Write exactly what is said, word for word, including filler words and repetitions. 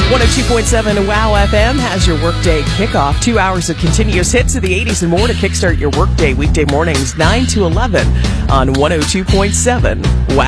one oh two point seven WOW F M has your workday kickoff. Two hours of continuous hits of the eighties and more to kickstart your workday weekday mornings nine to eleven on one oh two point seven WOW.